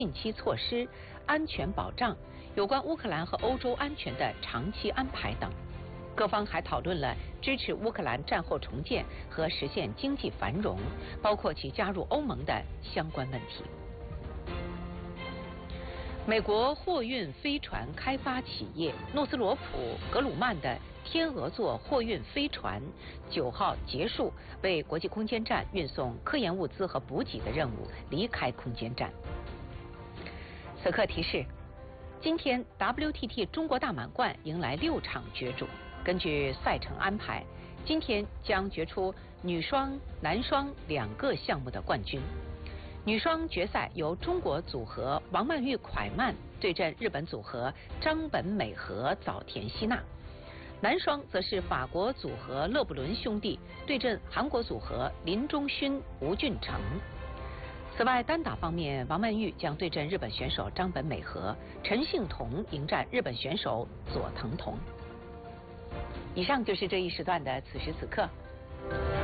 近期措施、安全保障、有关乌克兰和欧洲安全的长期安排等。各方还讨论了支持乌克兰战后重建和实现经济繁荣，包括其加入欧盟的相关问题。美国货运飞船开发企业诺斯罗普·格鲁曼的天鹅座货运飞船9号结束为国际空间站运送科研物资和补给的任务，离开空间站。此刻提示：今天 WTT 中国大满贯迎来6场角逐。根据赛程安排，今天将决出女双、男双2个项目的冠军。女双决赛由中国组合王曼玉、蒯曼对阵日本组合张本美和、早田希娜。男双则是法国组合勒布伦兄弟对阵韩国组合林中勋、吴俊成。此外，单打方面，王曼玉将对阵日本选手张本美和，陈幸同迎战日本选手佐藤瞳。以上就是这一时段的此时此刻。